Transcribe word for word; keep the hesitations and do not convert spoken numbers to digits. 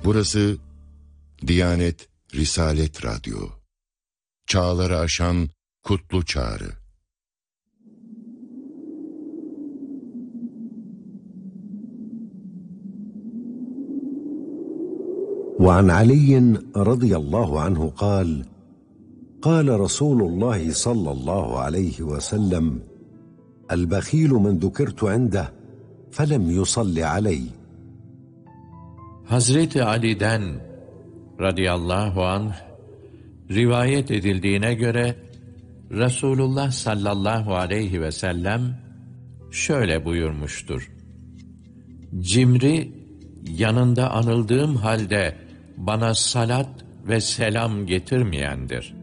Burası Diyanet Risalet Radyo. Çağları aşan kutlu çağrı. وعن علي رضي الله عنه قال قال رسول الله صلى الله عليه وسلم البخيل من ذكرت عنده فلم يصل علي. Hazreti Ali'den radıyallahu anh rivayet edildiğine göre Resulullah sallallahu aleyhi ve sellem şöyle buyurmuştur: Cimri, yanında anıldığım halde bana salat ve selam getirmeyendir.